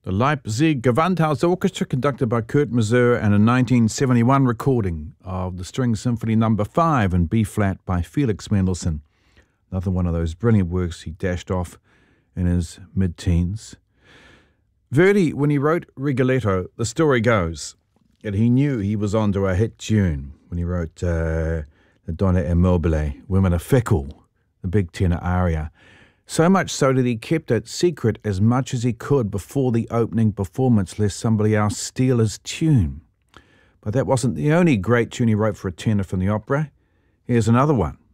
The Leipzig Gewandhaus Orchestra, conducted by Kurt Masur, and a 1971 recording of the String Symphony No. 5 in B-flat by Felix Mendelssohn. Another one of those brilliant works he dashed off in his mid-teens. Verdi, when he wrote Rigoletto, the story goes that he knew he was onto a hit tune when he wrote the Donna e Mobile, Women Are Fickle, the big tenor aria. So much so that he kept it secret as much as he could before the opening performance, lest somebody else steal his tune. But that wasn't the only great tune he wrote for a tenor from the opera. Here's another one.